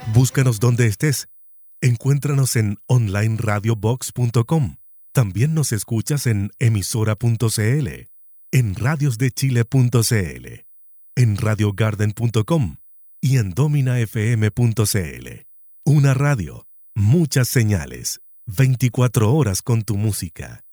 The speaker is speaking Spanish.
Búscanos donde estés. Encuéntranos en onlineradiobox.com. También nos escuchas en emisora.cl, en radiosdechile.cl, en radiogarden.com y en dominafm.cl. Una radio, muchas señales, 24 horas con tu música.